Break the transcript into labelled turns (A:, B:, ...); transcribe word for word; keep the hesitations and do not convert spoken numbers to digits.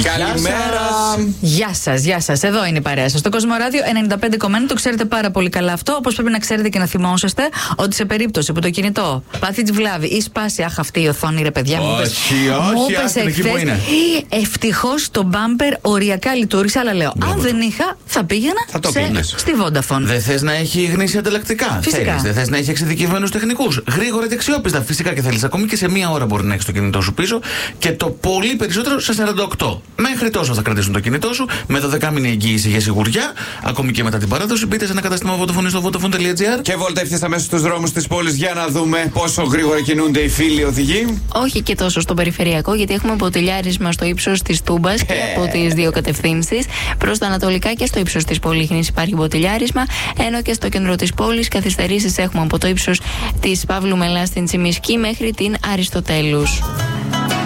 A: Καλημέρα.
B: Γεια σας, γεια σας. Εδώ είναι η παρέα σας. Στο Κοσμοράδιο ενενήντα πέντε κόμμα ένα το ξέρετε πάρα πολύ καλά αυτό. Όπως πρέπει να ξέρετε και να θυμόσαστε ότι σε περίπτωση που το κινητό πάθει τη βλάβη ή σπάσει, αχ, αυτή η οθόνη, ρε παιδιά μου.
A: Όχι, όχι, όχι. Εκεί που είναι.
B: Ευτυχώς το bumper οριακά λειτουργήσε, αλλά λέω, αν δεν είχα, θα πήγαινα
A: θα το
B: σε, στη Vodafone.
A: Δεν θες να έχει γνήσια ανταλλακτικά.
B: Φυσικά.
A: Δεν θες να έχει εξειδικευμένους τεχνικούς. Γρήγορα και αξιόπιστα. Φυσικά και θέλεις. Ακόμη και σε μία ώρα μπορεί να έχεις το κινητό σου πίσω και το πολύ περισσότερο σε σαράντα οκτώ. Μέχρι τόσο θα κρατήσουν το κινητό σου με δώδεκα μήνη εγγύηση για σιγουριά. Ακόμη και μετά την παράδοση, μπείτε σε ένα κατάστημα Vodafone στο vodafone τελεία gr
C: και βολτεύτε αμέσως στους δρόμους της πόλης για να δούμε πόσο γρήγορα κινούνται οι φίλοι οδηγοί.
D: Όχι και τόσο στο περιφερειακό, γιατί έχουμε μποτιλιάρισμα στο ύψος της Τούμπας και από τις δύο κατευθύνσεις. Προς τα ανατολικά και στο ύψος της Πολύχνης υπάρχει μποτιλιάρισμα, ενώ και στο κέντρο της πόλης καθυστερήσεις έχουμε από το ύψος της Παύλου Μελά στην Τσιμισκή μέχρι την Αριστοτέλους.